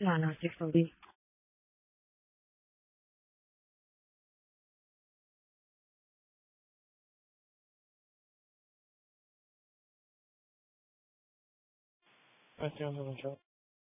No, no, 6:30. I think I'm having trouble.